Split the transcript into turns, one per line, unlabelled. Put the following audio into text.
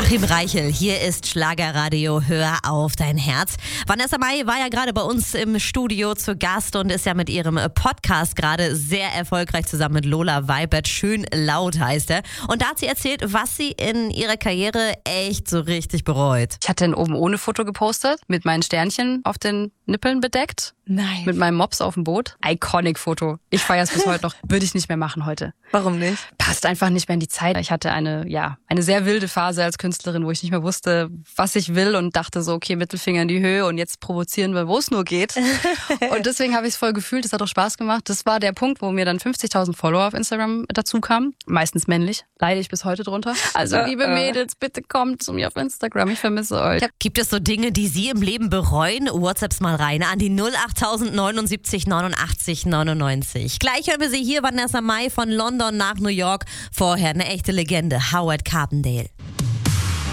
Achim Reichel, hier ist Schlagerradio, hör auf dein Herz. Vanessa Mai war ja gerade bei uns im Studio zu Gast und ist ja mit ihrem Podcast gerade sehr erfolgreich zusammen mit Lola Weibert. Schön laut heißt er. Und da hat sie erzählt, was sie in ihrer Karriere echt so richtig bereut.
Ich hatte ein oben ohne Foto gepostet, mit meinen Sternchen auf den Nippeln bedeckt.
Nein.
Mit meinem Mops auf dem Boot. Iconic Foto. Ich feiere es bis heute noch. Würde ich nicht mehr machen heute.
Warum nicht?
Passt einfach nicht mehr in die Zeit. Ich hatte eine sehr wilde Phase als Künstlerin, wo ich nicht mehr wusste, was ich will und dachte so, okay, Mittelfinger in die Höhe und jetzt provozieren wir, wo es nur geht. Und deswegen habe ich es voll gefühlt. Es hat auch Spaß gemacht. Das war der Punkt, wo mir dann 50.000 Follower auf Instagram dazu kamen. Meistens männlich. Leide ich bis heute drunter. Also liebe Mädels, bitte kommt zu mir auf Instagram. Ich vermisse euch.
Gibt es so Dinge, die Sie im Leben bereuen? WhatsApps mal rein an die 08079 89 99. Gleich hören wir sie hier, Vanessa Mai von London nach New York. Vorher eine echte Legende, Howard Carpendale.